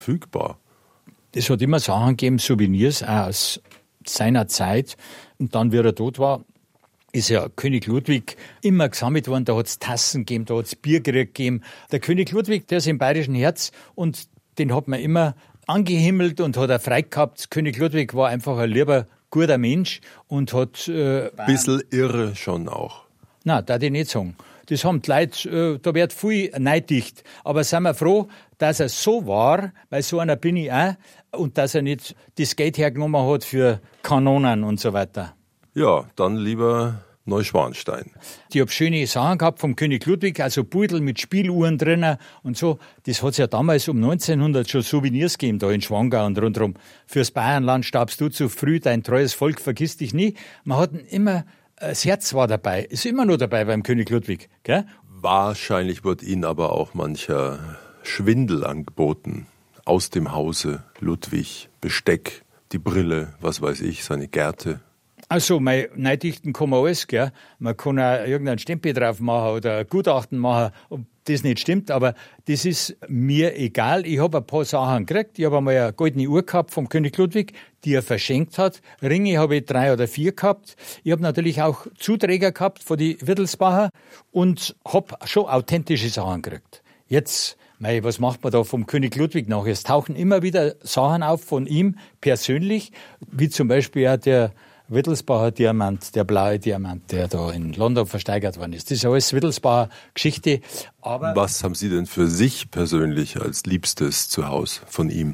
verfügbar. Es hat immer Sachen gegeben, Souvenirs auch aus seiner Zeit. Und dann, wie er tot war, ist ja König Ludwig immer gesammelt worden. Da hat es Tassen gegeben, da hat es Bierkrieg gegeben. Der König Ludwig, der ist im bayerischen Herz und den hat man immer angehimmelt und hat er frei gehabt. König Ludwig war einfach ein lieber, guter Mensch und hat... Bisschen irre schon auch. Nein, darf ich nicht sagen. Das haben die Leute, da wird viel neidicht. Aber sind wir froh, dass er so war, weil so einer bin ich auch, und dass er nicht das Geld hergenommen hat für Kanonen und so weiter. Ja, dann lieber Neuschwanstein. Ich habe schöne Sachen gehabt vom König Ludwig, also Beutel mit Spieluhren drinnen und so. Das hat es ja damals um 1900 schon Souvenirs gegeben, da in Schwangau und rundherum. Fürs Bayernland starbst du zu früh, dein treues Volk vergiss dich nie. Man hat immer, das Herz war dabei, ist immer noch dabei beim König Ludwig, gell? Wahrscheinlich wird Ihnen aber auch mancher Schwindel angeboten. Aus dem Hause Ludwig, Besteck, die Brille, was weiß ich, seine Gärte. Also, neidichten kann man alles, gell? Man kann auch irgendeinen Stempel drauf machen oder ein Gutachten machen, ob das nicht stimmt, aber das ist mir egal. Ich habe ein paar Sachen gekriegt. Ich habe einmal eine goldene Uhr gehabt vom König Ludwig, die er verschenkt hat. Ringe habe ich 3 oder 4 gehabt. Ich habe natürlich auch Zuträger gehabt von die Wittelsbacher und habe schon authentische Sachen gekriegt. Jetzt, was macht man da vom König Ludwig nach? Es tauchen immer wieder Sachen auf von ihm persönlich, wie zum Beispiel auch der Wittelsbacher Diamant, der blaue Diamant, der da in London versteigert worden ist. Das ist alles Wittelsbacher Geschichte. Aber was haben Sie denn für sich persönlich als Liebstes zu Hause von ihm?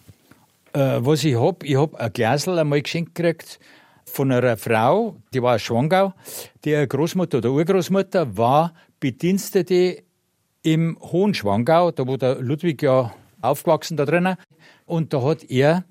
Was ich hab ein Glasl einmal geschenkt gekriegt von einer Frau, die war aus Schwangau. Die Großmutter oder Urgroßmutter war Bedienstete im Hohen Schwangau, da wo der Ludwig ja aufgewachsen da drinnen. Und da hat er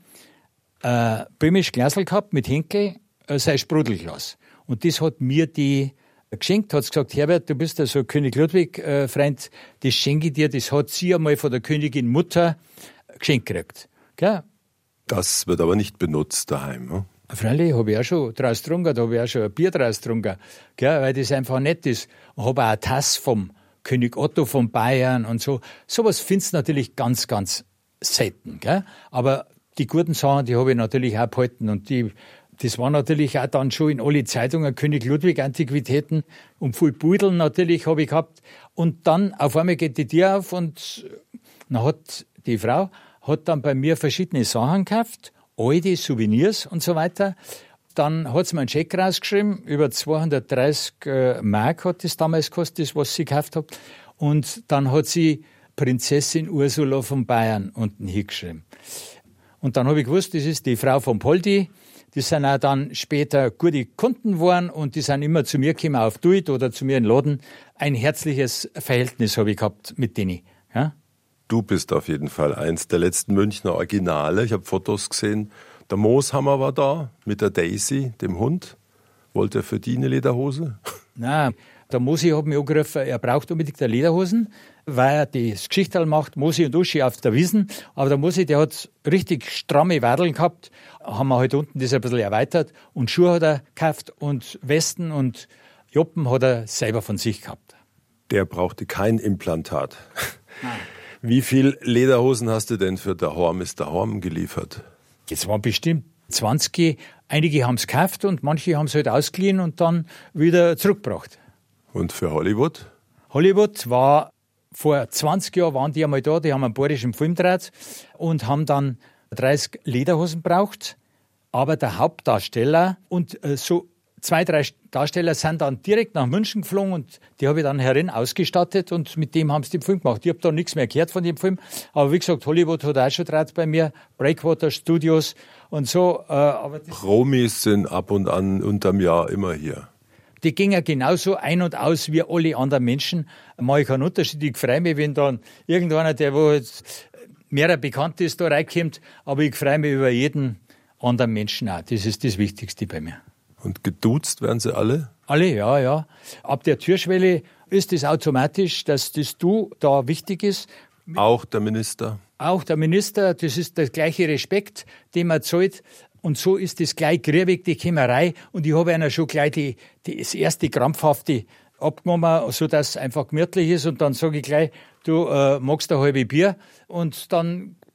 böhmisch Glasl gehabt mit Henkel, sein Sprudelglas. Und das hat mir die geschenkt, hat gesagt, Herbert, du bist ja so König Ludwig-Freund, das schenke ich dir, das hat sie einmal von der Königin Mutter geschenkt gekriegt. Gell? Das wird aber nicht benutzt daheim, ne? Freilich, habe ich auch schon draus getrunken, da habe ich auch schon ein Bier draus getrunken, gell, weil das einfach nett ist. Und habe auch eine Tasse vom König Otto von Bayern und so. Sowas findest du natürlich ganz, ganz selten, gell? Aber die guten Sachen, die habe ich natürlich auch behalten und das war natürlich auch dann schon in alle Zeitungen König Ludwig Antiquitäten und viel Beuteln natürlich habe ich gehabt. Und dann auf einmal geht die Tür auf und dann hat die Frau dann bei mir verschiedene Sachen gekauft, alte Souvenirs und so weiter. Dann hat sie mir einen Scheck rausgeschrieben, über 230 Mark hat das damals gekostet, das, was sie gekauft hat. Und dann hat sie Prinzessin Ursula von Bayern unten hingeschrieben. Und dann habe ich gewusst, das ist die Frau von Poldi. Die sind auch dann später gute Kunden geworden und die sind immer zu mir gekommen auf Duit oder zu mir in den Laden. Ein herzliches Verhältnis habe ich gehabt mit denen. Ja? Du bist auf jeden Fall eins der letzten Münchner Originale. Ich habe Fotos gesehen. Der Mooshammer war da mit der Daisy, dem Hund. Wollte er für die eine Lederhose? Nein, der Mosi hat mich angerufen, er braucht unbedingt eine Lederhosen, weil er das Geschichterl macht, Mosi und Uschi auf der Wiesn. Aber der Mosi, der hat richtig stramme Wadeln gehabt, haben wir halt unten das ein bisschen erweitert. Und Schuhe hat er gekauft und Westen und Joppen hat er selber von sich gehabt. Der brauchte kein Implantat. Nein. Wie viel Lederhosen hast du denn für der Horm ist der Horm geliefert? Jetzt waren bestimmt 20. Einige haben es gekauft und manche haben es halt ausgeliehen und dann wieder zurückgebracht. Und für Hollywood? Hollywood war, vor 20 Jahren waren die einmal da, die haben einen bayerischen Film gedreht und haben dann 30 Lederhosen braucht. Aber der Hauptdarsteller und so 2, 3 Darsteller sind dann direkt nach München geflogen und die habe ich dann herin ausgestattet und mit dem haben sie den Film gemacht. Ich habe da nichts mehr gehört von dem Film, aber wie gesagt, Hollywood hat auch schon draht bei mir, Breakwater Studios und so. Aber Promis sind ab und an unterm Jahr immer hier. Die gingen genauso ein und aus wie alle anderen Menschen. Mache ich keinen Unterschied. Ich freue mich, wenn dann irgendeiner, der wo jetzt mehr bekannt ist, da reinkommt, aber ich freue mich über jeden anderen Menschen auch. Das ist das Wichtigste bei mir. Und geduzt werden sie alle? Alle, ja. Ab der Türschwelle ist es automatisch, dass das Du da wichtig ist. Auch der Minister? Auch der Minister, das ist der gleiche Respekt, den man zahlt. Und so ist das gleich griebig, die Kämmerei. Und ich habe einer schon gleich das erste Krampfhafte abgenommen, sodass es einfach gemütlich ist. Und dann sage ich gleich, du magst ein halbes Bier. Und dann